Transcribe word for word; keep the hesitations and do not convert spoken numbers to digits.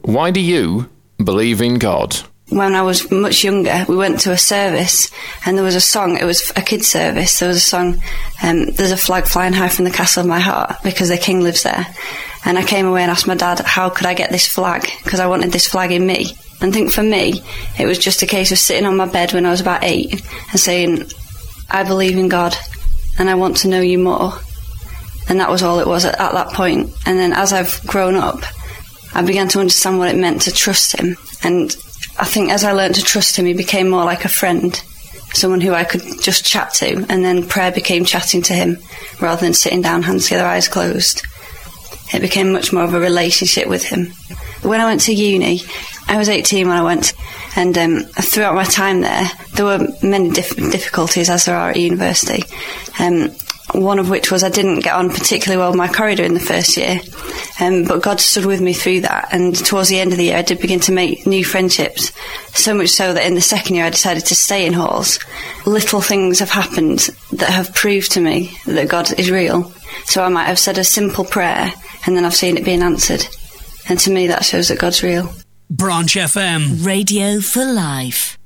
Why do you believe in God? When I was much younger, we went to a service and there was a song. It was a kids' service. There was a song, um, There's a Flag Flying High from the Castle of My Heart, because the king lives there. And I came away and asked my dad, how could I get this flag? Because I wanted this flag in me. And I think for me, it was just a case of sitting on my bed when I was about eight and saying, I believe in God and I want to know you more. And that was all it was at, at that point. And then as I've grown up, I began to understand what it meant to trust him. And I think as I learned to trust him, he became more like a friend, someone who I could just chat to. And then prayer became chatting to him rather than sitting down, hands together, eyes closed. It became much more of a relationship with him. When I went to uni, I was eighteen when I went, and um, throughout my time there, there were many dif- difficulties, as there are at university. Um, one of which was I didn't get on particularly well with my corridor in the first year, um, but God stood with me through that, and towards the end of the year I did begin to make new friendships, so much so that in the second year I decided to stay in halls. Little things have happened that have proved to me that God is real. So I might have said a simple prayer and then I've seen it being answered, and to me that shows that God's real. Branch F M, Radio for Life.